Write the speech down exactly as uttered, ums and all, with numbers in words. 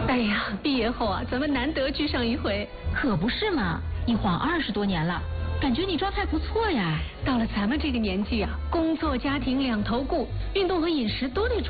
哎呀，毕业后啊，咱们难得聚上一回。 可不是嘛，一晃二十多年了，感觉你状态不错呀。 到了咱们这个年纪啊，工作家庭两头顾，运动和饮食都得注意。